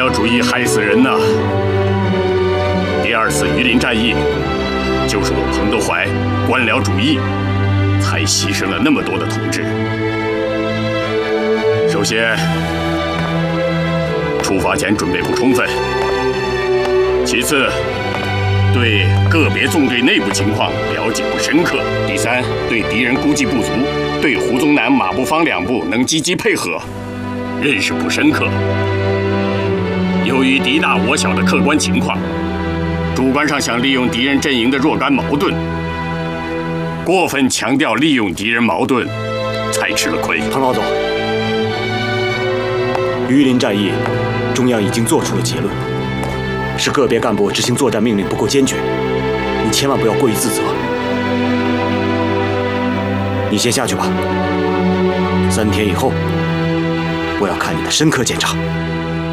僚主义害死人呐！第2次榆林战役，就是我彭德怀官僚主义，才牺牲了那么多的同志。首先，出发前准备不充分；其次，对个别纵队内部情况了解不深刻；第三，对敌人估计不足，对胡宗南、马步芳两部能积极配合，认识不深刻。由于敌大我小的客观情况，主观上想利用敌人阵营的若干矛盾，过分强调利用敌人矛盾，才吃了亏。 唐老总，榆林战役，中央已经做出了结论，是个别干部执行作战命令不够坚决，你千万不要过于自责。你先下去吧，3天以后，我要看你的深刻检查。